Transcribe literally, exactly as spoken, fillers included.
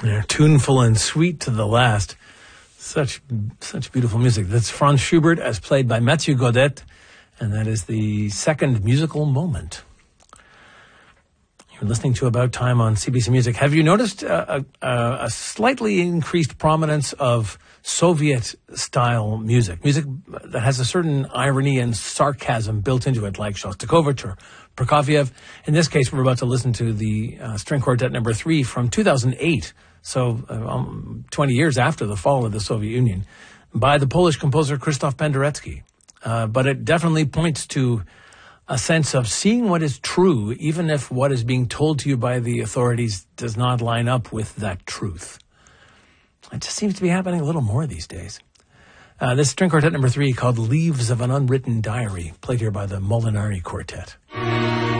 Yeah, tuneful and sweet to the last. Such such beautiful music. That's Franz Schubert as played by Mathieu Godet, and that is the second musical moment. You're listening to About Time on C B C Music. Have you noticed a, a, a slightly increased prominence of Soviet-style music? Music that has a certain irony and sarcasm built into it, like Shostakovich or Prokofiev. In this case, we're about to listen to the uh, String Quartet number three from two thousand eight, so uh, um, twenty years after the fall of the Soviet Union, by the Polish composer Krzysztof Penderecki. Uh, but it definitely points to a sense of seeing what is true, even if what is being told to you by the authorities does not line up with that truth. It just seems to be happening a little more these days. Uh, this String Quartet number three, called Leaves of an Unwritten Diary, played here by the Molinari Quartet.